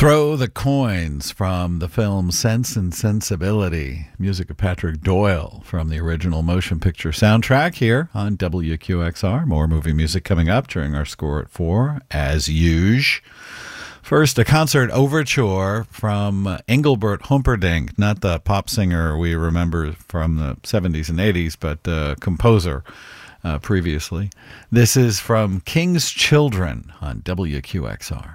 Throw the Coins from the film Sense and Sensibility, music of Patrick Doyle from the original motion picture soundtrack here on WQXR. More movie music coming up during our Score at 4, as usual. First, a concert overture from Engelbert Humperdinck, not the pop singer we remember from the 70s and 80s, but composer previously. This is from King's Children on WQXR.